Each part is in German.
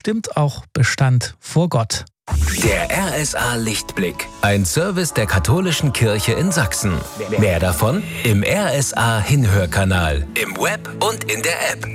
bestimmt auch Bestand vor Gott. Der RSA Lichtblick, ein Service der katholischen Kirche in Sachsen. Mehr davon im RSA Hinhörkanal, im Web und in der App.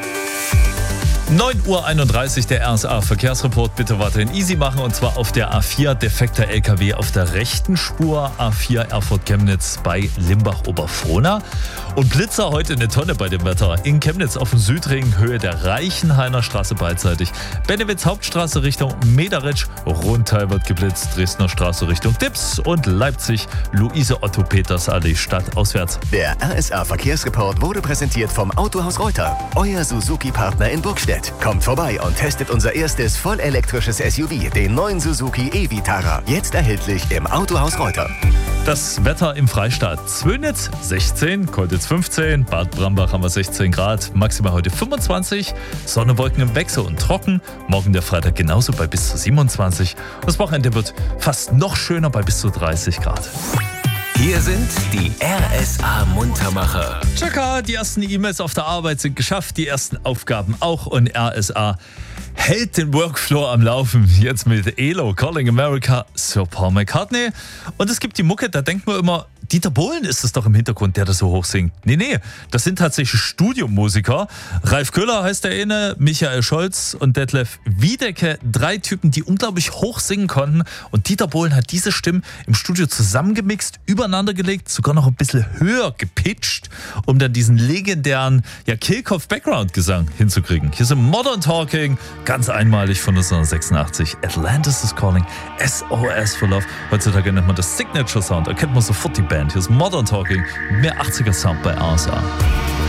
9:31 Uhr, der RSA Verkehrsreport. Bitte weiterhin easy machen, und zwar auf der A4. Defekter LKW auf der rechten Spur. A4 Erfurt-Chemnitz bei Limbach-Oberfrohna. Und Blitzer heute eine Tonne bei dem Wetter. In Chemnitz auf dem Südring, Höhe der Reichenhainer Straße beidseitig. Benewitz Hauptstraße Richtung Mederitsch. Rundteil wird geblitzt. Dresdner Straße Richtung Dips. Und Leipzig, Luise-Otto-Peters-Allee stadtauswärts. Der RSA Verkehrsreport wurde präsentiert vom Autohaus Reuter. Euer Suzuki-Partner in Burgstedt. Kommt vorbei und testet unser erstes vollelektrisches SUV, den neuen Suzuki e-Vitara. Jetzt erhältlich im Autohaus Reuter. Das Wetter im Freistaat: Zwönitz 16, Kolditz 15, Bad Brambach haben wir 16 Grad, maximal heute 25, Sonne, Wolken im Wechsel und trocken. Morgen der Freitag genauso bei bis zu 27. Das Wochenende wird fast noch schöner bei bis zu 30 Grad. Hier sind die RSA-Muntermacher. Tschakka, die ersten E-Mails auf der Arbeit sind geschafft, die ersten Aufgaben auch, und RSA hält den Workflow am Laufen. Jetzt mit ELO, Calling America, Sir Paul McCartney. Und es gibt die Mucke, da denkt man immer, Dieter Bohlen ist es doch im Hintergrund, der da so hoch singt. Nee, das sind tatsächlich Studiomusiker. Ralf Köhler heißt der eine, Michael Scholz und Detlef Wiedecke. 3 Typen, die unglaublich hoch singen konnten. Und Dieter Bohlen hat diese Stimmen im Studio zusammengemixt, übereinander gelegt, sogar noch ein bisschen höher gepitcht, um dann diesen legendären Kehlkopf-Background-Gesang hinzukriegen. Hier sind Modern Talking, ganz einmalig von 1986. Atlantis is Calling, SOS for Love. Heutzutage nennt man das Signature Sound, da kennt man sofort die Band. Hier ist Modern Talking, mehr 80er Sound bei RSA.